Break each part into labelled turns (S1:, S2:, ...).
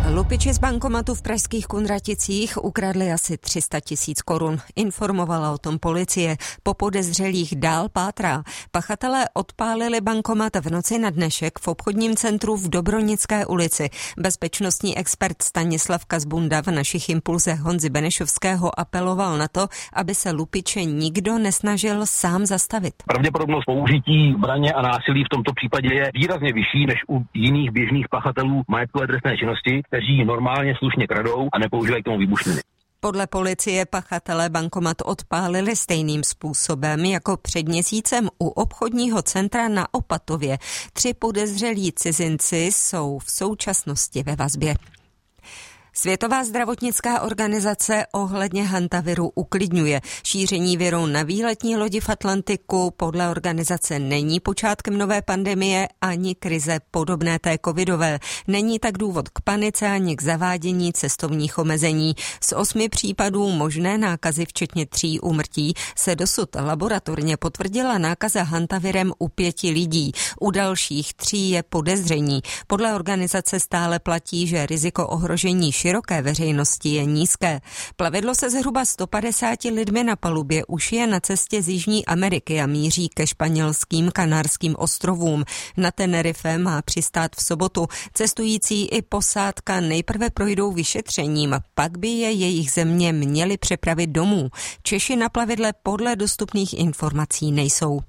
S1: Lupiči z bankomatu v pražských Kunraticích ukradli asi 300 000 korun. Informovala o tom policie. Po podezřelých dál pátrá. Pachatelé odpálili bankomat v noci na dnešek v obchodním centru v Dobronické ulici. Bezpečnostní expert Stanislav Kazbunda v našich impulzech Honzy Benešovského apeloval na to, aby se lupiče nikdo nesnažil sám zastavit.
S2: Pravděpodobnost použití zbraně a násilí v tomto případě je výrazně vyšší než u jiných běžných pachatelů majetkové trestné činnosti, kteří normálně slušně kradou a nepoužívají k tomu výbušniny.
S1: Podle policie pachatelé bankomat odpálili stejným způsobem jako před měsícem u obchodního centra na Opatově. 3 podezřelí cizinci jsou v současnosti ve vazbě. Světová zdravotnická organizace ohledně hantaviru uklidňuje. Šíření viru na výletní lodi v Atlantiku podle organizace není počátkem nové pandemie ani krize podobné té covidové. Není tak důvod k panice ani k zavádění cestovních omezení. Z 8 případů možné nákazy, včetně 3 úmrtí, se dosud laboratorně potvrdila nákaza hantavirem u 5 lidí. U dalších 3 je podezření. Podle organizace stále platí, že riziko ohrožení široké veřejnosti je nízké. Plavidlo se zhruba 150 lidmi na palubě už je na cestě z Jižní Ameriky a míří ke španělským Kanárským ostrovům. Na Tenerife má přistát v sobotu. Cestující i posádka nejprve projdou vyšetřením, pak by je jejich země měli přepravit domů. Češi na plavidle podle dostupných informací nejsou.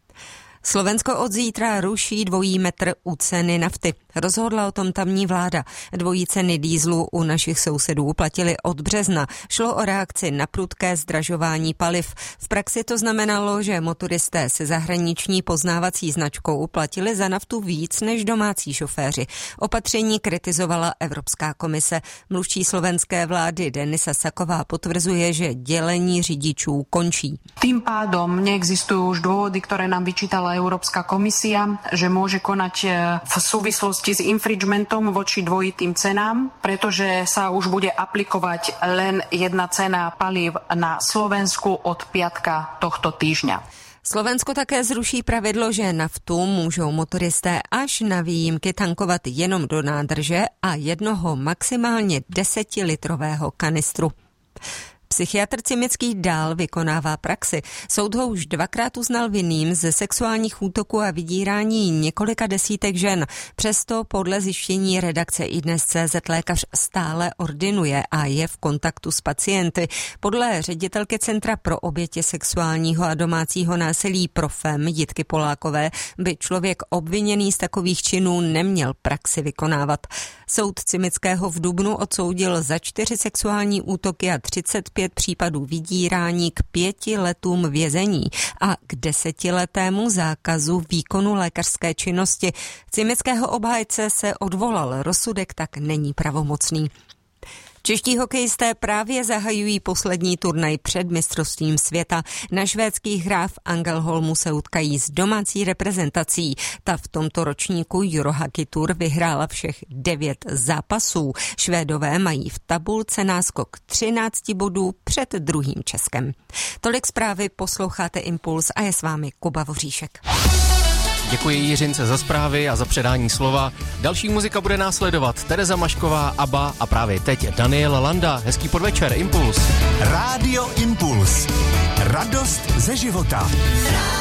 S1: Slovensko od zítra ruší dvojí metr u ceny nafty. Rozhodla o tom tamní vláda. Dvojí ceny dýzlu u našich sousedů platily od března. Šlo o reakci na prudké zdražování paliv. V praxi to znamenalo, že motoristé se zahraniční poznávací značkou platili za naftu víc než domácí šoféři. Opatření kritizovala Evropská komise. Mluvčí slovenské vlády Denisa Saková potvrzuje, že dělení řidičů končí.
S3: Tým pádom neexistujú už dôvody, ktoré nám vyčítala Európska komisia, že môže konať v súvislosti s infringementom voči dvojitým cenám, pretože sa už bude aplikovať len jedna cena palív na Slovensku od piatka tohto týždňa.
S1: Slovensko také zruší pravidlo, že naftu můžou motoristé až na výjimky tankovat jenom do nádrže a jednoho maximálně 10litrového kanistru. Psychiatr Cimický dál vykonává praxi. Soud ho už 2krát uznal vinným ze sexuálních útoků a vydírání několika desítek žen. Přesto podle zjištění redakce iDnes.cz lékař stále ordinuje a je v kontaktu s pacienty. Podle ředitelky Centra pro oběti sexuálního a domácího násilí Profem Jitky Polákové by člověk obviněný z takových činů neměl praxi vykonávat. Soud Cimického v dubnu odsoudil za 4 sexuální útoky a 35 případů vydírání k 5 letům vězení a k 10letému zákazu výkonu lékařské činnosti. Cimického obhájce se odvolal, rozsudek tak není pravomocný. Čeští hokejisté právě zahajují poslední turnaj před mistrovstvím světa. Na švédských hrách v Ängelholmu se utkají s domácí reprezentací. Ta v tomto ročníku Eurohockey Tour vyhrála všech 9 zápasů. Švédové mají v tabulce náskok 13 bodů před druhým Českem. Tolik zprávy, posloucháte Impuls a je s vámi Kuba Voříšek.
S4: Děkuji Jiřince za zprávy a za předání slova. Další muzika bude následovat Tereza Mašková, ABBA a právě teď Daniel Landa. Hezký podvečer, Impuls.
S5: Rádio Impuls. Radost ze života.